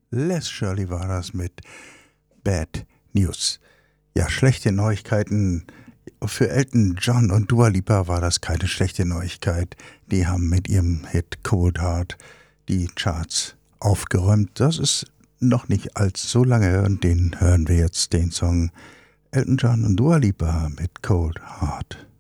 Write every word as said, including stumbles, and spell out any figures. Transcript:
Les Shirley war das mit Bad News. Ja, schlechte Neuigkeiten. Für Elton John und Dua Lipa war das keine schlechte Neuigkeit. Die haben mit ihrem Hit Cold Heart die Charts aufgeräumt. Das ist noch nicht allzu lange und den hören wir jetzt, den Song Elton John und Dua Lipa mit Cold Heart.